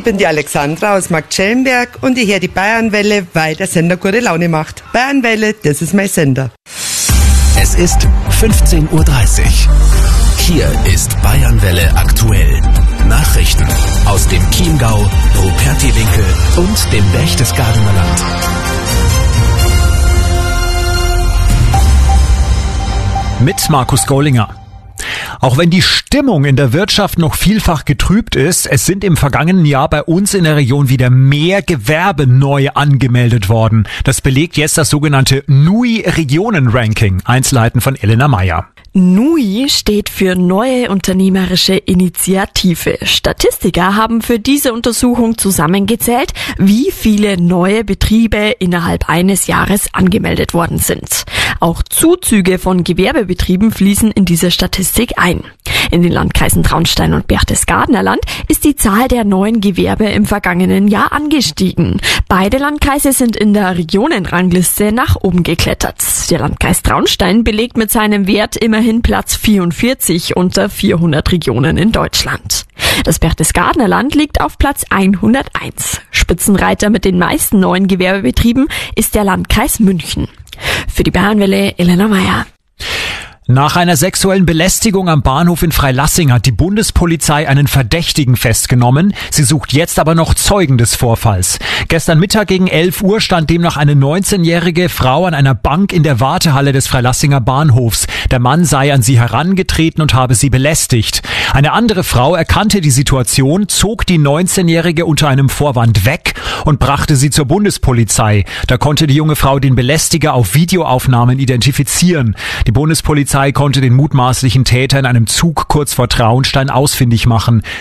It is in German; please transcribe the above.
bin die Alexandra aus Marktschellenberg und ich höre die Bayernwelle, weil der Sender gute Laune macht. Bayernwelle, das ist mein Sender. Es ist 15:30 Uhr. Hier ist Bayernwelle aktuell. Nachrichten aus dem Chiemgau, Rupertiwinkel und dem Berchtesgadener Land. Mit Markus Gollinger. Auch wenn die Stimmung in der Wirtschaft noch vielfach getrübt ist, es sind im vergangenen Jahr bei uns in der Region wieder mehr Gewerbe neu angemeldet worden. Das belegt jetzt das sogenannte NUI-Regionen-Ranking. Einzelheiten von Elena Meyer. NUI steht für Neue Unternehmerische Initiative. Statistiker haben für diese Untersuchung zusammengezählt, wie viele neue Betriebe innerhalb eines Jahres angemeldet worden sind. Auch Zuzüge von Gewerbebetrieben fließen in diese Statistik ein. In den Landkreisen Traunstein und Berchtesgadener Land ist die Zahl der neuen Gewerbe im vergangenen Jahr angestiegen. Beide Landkreise sind in der Regionenrangliste nach oben geklettert. Der Landkreis Traunstein belegt mit seinem Wert immerhin Platz 44 unter 400 Regionen in Deutschland. Das Berchtesgadener Land liegt auf Platz 101. Spitzenreiter mit den meisten neuen Gewerbebetrieben ist der Landkreis München. Für die Bayernwelle Elena Meyer. Nach einer sexuellen Belästigung am Bahnhof in Freilassing hat die Bundespolizei einen Verdächtigen festgenommen. Sie sucht jetzt aber noch Zeugen des Vorfalls. Gestern Mittag gegen 11 Uhr stand demnach eine 19-jährige Frau an einer Bank in der Wartehalle des Freilassinger Bahnhofs. Der Mann sei an sie herangetreten und habe sie belästigt. Eine andere Frau erkannte die Situation, zog die 19-jährige unter einem Vorwand weg und brachte sie zur Bundespolizei. Da konnte die junge Frau den Belästiger auf Videoaufnahmen identifizieren. Die Bundespolizei konnte den mutmaßlichen Täter in einem Zug kurz vor Traunstein ausfindig machen.